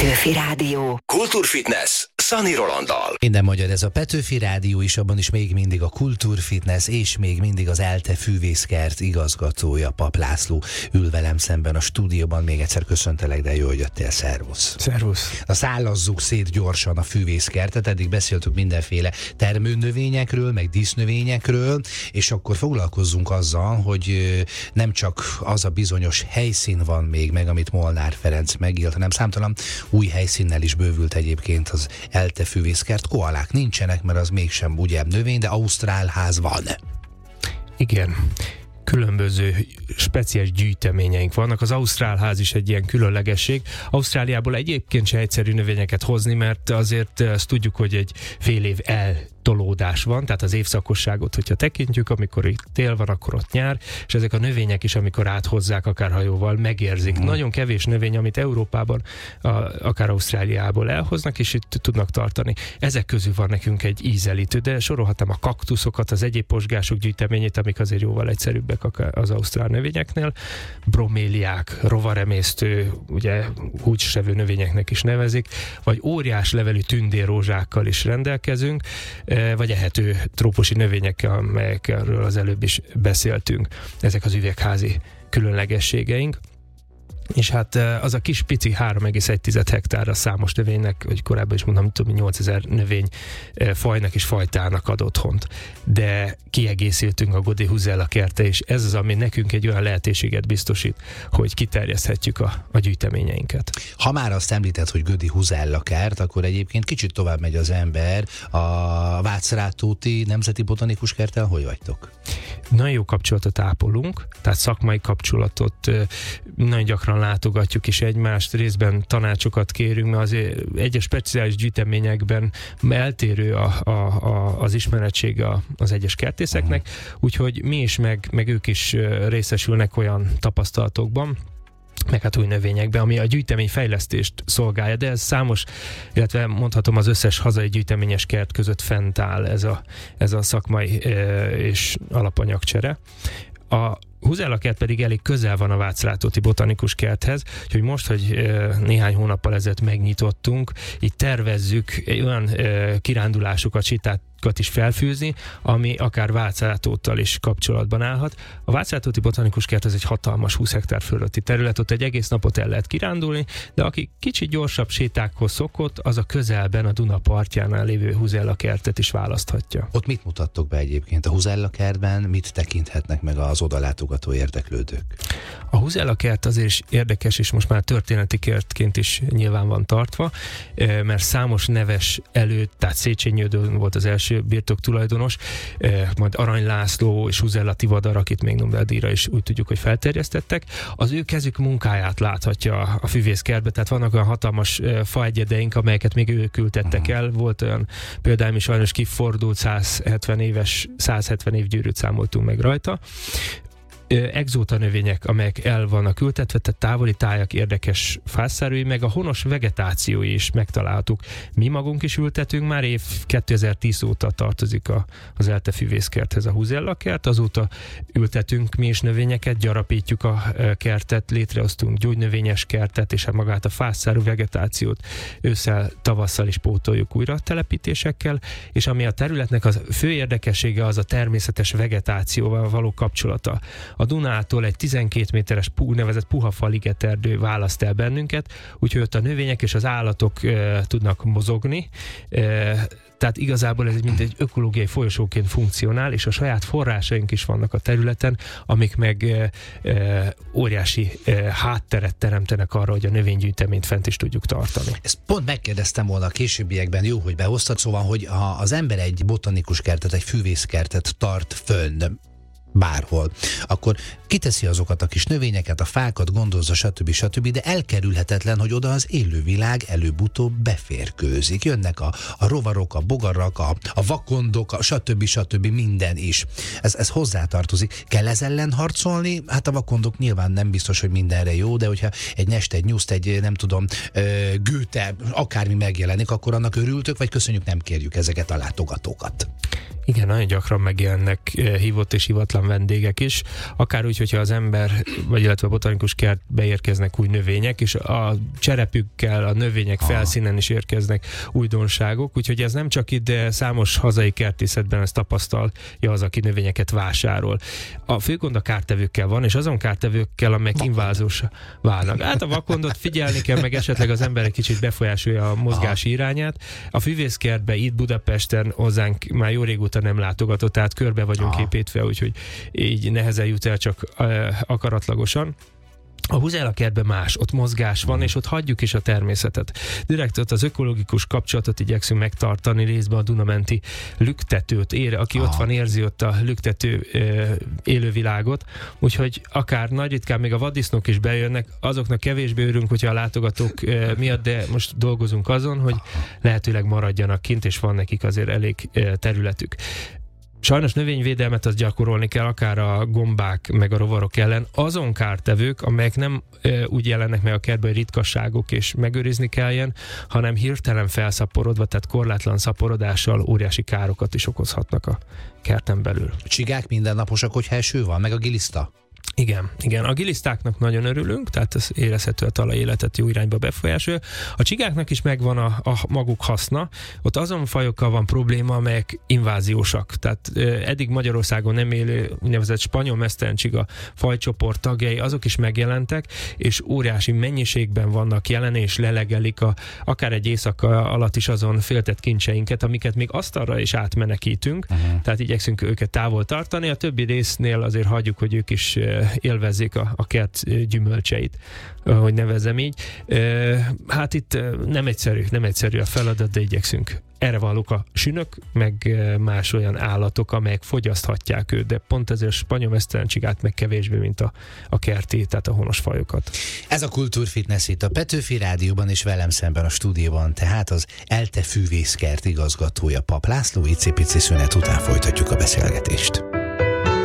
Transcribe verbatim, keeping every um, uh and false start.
Petőfi Rádió. Kultúrfitness Szani Rolanddal. Minden magyar, ez a Petőfi Rádió is, abban is még mindig a Kultúrfitness, és még mindig az ELTE Fűvészkert igazgatója, Pap László ül velem szemben a stúdióban. Még egyszer köszöntelek, de jó, hogy jöttél, szervusz. Szervusz. Na, szállazzuk szét gyorsan a fűvészkertet, eddig beszéltük mindenféle termőnövényekről, meg dísznövényekről, és akkor foglalkozzunk azzal, hogy nem csak az a bizonyos helyszín van még meg, amit Molnár Ferenc megírt, hanem számtalan új helyszínnel is bővült egyébként az ELTE Fűvészkert. Koalák nincsenek, mert az mégsem ugye növény, de ausztrál ház van. Igen. Különböző speciális gyűjteményeink vannak. Az ausztrál ház is egy ilyen különlegesség. Ausztráliából egyébként se egyszerű növényeket hozni, mert azért azt tudjuk, hogy egy fél év eltolódás van, tehát az évszakosságot, hogyha tekintjük, amikor itt tél van, akkor ott nyár, és ezek a növények is, amikor áthozzák akár hajóval, megérzik. Mm. Nagyon kevés növény, amit Európában, a, akár Ausztráliából elhoznak, és itt tudnak tartani. Ezek közül van nekünk egy ízelítő, de sorolhatnám a kaktuszokat, az egyéb posgások gyűjteményét, amik azért jóval egyszerűbbek az ausztrál növényeknél, broméliák, rovaremésztő, ugye húgysevő növényeknek is nevezik, vagy óriás levelű tündérrózsákkal is rendelkezünk, vagy ehető trópusi növényekkel, amelyekről az előbb is beszéltünk. Ezek az üvegházi különlegességeink. És hát az a kis pici három egész egy hektárra számos növénynek, hogy korábban is mondtam, több mint nyolcezer növény fajnak és fajtának ad otthont. De kiegészítünk a Godi Huzella kerte, és ez az, ami nekünk egy olyan lehetőséget biztosít, hogy kiterjeszthetjük a, a gyűjteményeinket. Ha már azt említett, hogy Godi Huzella kert, akkor egyébként kicsit tovább megy az ember. A Vácrátóti Nemzeti Botanikus Kerttel hogy vagytok? Nagyon jó kapcsolatot ápolunk, tehát szakmai kapcsolatot nagyon gyakran látogatjuk is egymást, részben tanácsokat kérünk, mert azért egyes speciális gyűjteményekben eltérő a, a, a, az ismerettség az egyes kertészeknek, úgyhogy mi is, meg, meg ők is részesülnek olyan tapasztalatokban, meg hát új növényekbe, ami a gyűjteményfejlesztést szolgálja, de ez számos, illetve mondhatom az összes hazai gyűjteményes kert között fent áll ez a, ez a szakmai és alapanyagcsere. A Huzella kert pedig elég közel van a Vácrátóti Botanikus Kerthez, úgyhogy most, hogy néhány hónappal ezelőtt megnyitottunk, így tervezzük olyan kirándulásokat, sétákat is felfűzni, ami akár Vácrátóttal is kapcsolatban állhat. A Vácrátóti Botanikus Kert az egy hatalmas húsz hektár fölötti terület, ott egy egész napot el lehet kirándulni, de aki kicsit gyorsabb sétákhoz szokott, az a közelben, a Duna partjánál lévő Huzella kertet is választhatja. Ott mit mutattok be egyébként a Huzella kertben, mit tekinthetnek meg az odalátogató érdeklődők? A Huzella kert azért is érdekes, és most már történeti kertként is nyilván van tartva, mert számos neves előtt, tehát Széchenyi Ödön volt az első birtok tulajdonos, majd Arany László és Huzella Tivadar, akit még Nobel-díjra is úgy tudjuk, hogy felterjesztettek, az ő kezük munkáját láthatja a fűvészkertbe, tehát vannak olyan hatalmas faegyedeink, amelyeket még ők ültettek el, volt olyan például, is sajnos kifordult száz hetven éves, száz hetven év gyűrűt számoltunk meg rajta. Exóta növények, amelyek el vannak ültetve, tehát távoli tájak érdekes fászszerűi, meg a honos vegetációi is megtaláltuk. Mi magunk is ültetünk, már év kétezer-tíz óta tartozik a, az ELTE Fűvészkerthez a Huzella kert, azóta ültetünk mi is növényeket, gyarapítjuk a kertet, létrehoztunk gyógynövényes kertet, és magát a fászszerű vegetációt ősszel, tavasszal is pótoljuk újra telepítésekkel, és ami a területnek a fő érdekessége, az a természetes vegetációval való kapcsolata. A Dunától egy tizenkét méteres úgynevezett puhafa ligeterdő választ el bennünket, úgyhogy ott a növények és az állatok e, tudnak mozogni, e, tehát igazából ez mint egy ökológiai folyosóként funkcionál, és a saját forrásaink is vannak a területen, amik meg e, e, óriási e, hátteret teremtenek arra, hogy a növénygyűjteményt fent is tudjuk tartani. Ezt pont megkérdeztem volna a későbbiekben, jó, hogy behoztad, szóval, hogy ha az ember egy botanikus kertet, egy fűvészkertet tart fönn, bárhol, akkor kiteszi azokat a kis növényeket, a fákat, gondozza, stb. stb., de elkerülhetetlen, hogy oda az élővilág előbb-utóbb beférkőzik. Jönnek a, a rovarok, a bogarak, a, a vakondok, a stb. stb. Minden is. Ez, ez hozzátartozik. Kell ez ellen harcolni? Hát a vakondok nyilván nem biztos, hogy mindenre jó, de hogyha egy nest, egy nyuszt, egy nem tudom, gőte, akármi megjelenik, akkor annak örültök, vagy köszönjük, nem kérjük ezeket a látogatókat? Igen, nagyon gyakran megjelennek hívott és hivatlan vendégek is, akár úgy, hogyha az ember, vagy illetve a botanikus kert beérkeznek új növények, és a cserepükkel, a növények felszínen is érkeznek újdonságok, úgyhogy ez nem csak itt, de számos hazai kertészetben ezt tapasztalja az, aki növényeket vásárol. A fő gond a kártevőkkel van, és azon kártevőkkel, amelyek invázósá válnak. Hát a vakondot figyelni kell, meg esetleg az ember egy kicsit befolyásolja a mozgási irányát. A füvészkertbe itt Budapesten hozzánk már jó régóta nem látogatott, tehát körbe vagyunk Aha. építve, úgyhogy így nehezen jut el csak uh, akaratlagosan. A Huzella kertben más, ott mozgás van, és ott hagyjuk is a természetet. Direkt ott az ökológikus kapcsolatot igyekszünk megtartani, részben a Dunamenti lüktetőt ér, aki Aha. ott van, érzi ott a lüktető e, élővilágot, úgyhogy akár nagy ritkán még a vaddisznók is bejönnek, azoknak kevésbé örülünk, hogyha a látogatók e, miatt, de most dolgozunk azon, hogy lehetőleg maradjanak kint, és van nekik azért elég e, területük. Sajnos növényvédelmet azt gyakorolni kell, akár a gombák meg a rovarok ellen. Azon kártevők, amelyek nem e, úgy jelennek meg a kertben, hogy ritkasságok és megőrizni kelljen, hanem hirtelen felszaporodva, tehát korlátlan szaporodással óriási károkat is okozhatnak a kerten belül. Csigák mindennaposak, hogyha eső van, meg a giliszta? Igen, igen. A gilisztáknak nagyon örülünk, tehát ez érezhető a talajéletet jó irányba befolyásolja. A csigáknak is megvan a, a maguk haszna. Ott azon fajokkal van probléma, amelyek inváziósak. Tehát eddig Magyarországon nem élő úgynevezett spanyol mesztelencsiga fajcsoport tagjai, azok is megjelentek, és óriási mennyiségben vannak jelen, és lelegelik a, akár egy éjszaka alatt is azon féltett kincseinket, amiket még asztalra is átmenekítünk, uh-huh. tehát igyekszünk őket távol tartani. A többi résznél azért hagyjuk, hogy ők is élvezzék a, a kert gyümölcseit, ahogy nevezem így. Hát itt nem egyszerű, nem egyszerű a feladat, de igyekszünk. Erre valók a sünök, meg más olyan állatok, amelyek fogyaszthatják őt, de pont ezért a spanyol mesztelencsigát meg kevésbé, mint a, a kerti, tehát a honos fajokat. Ez a Kultúrfitness itt a Petőfi Rádióban és velem szemben a stúdióban, tehát az ELTE fűvészkert igazgatója Papp László. Icipici szünet után folytatjuk a beszélgetést.